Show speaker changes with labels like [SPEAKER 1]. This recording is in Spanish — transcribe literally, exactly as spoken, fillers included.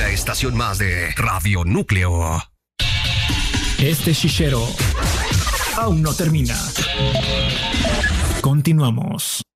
[SPEAKER 1] una estación más de Radio Núcleo.
[SPEAKER 2] Este chichero aún no termina. Continuamos.